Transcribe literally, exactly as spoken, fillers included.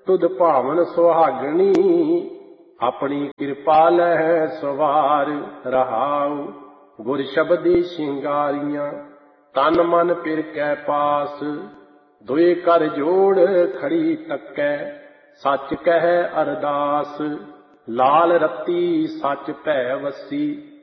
तुद भावन सुहागणी, अपनी कृपा लह सवार रहाऊ। गुर शब्दी शिंगारियां, तन मन पिर कै पास। दुए कर जोड़ खड़ी तकै, सच कह अरदास। लाल रत्ती सच भै वसी,